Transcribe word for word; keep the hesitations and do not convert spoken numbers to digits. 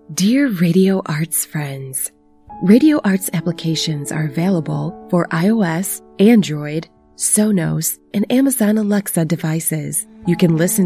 Dear Radio Arts friends, Radio Arts applications are available for iOS, Android, Sonos, and Amazon Alexa devices. You can listen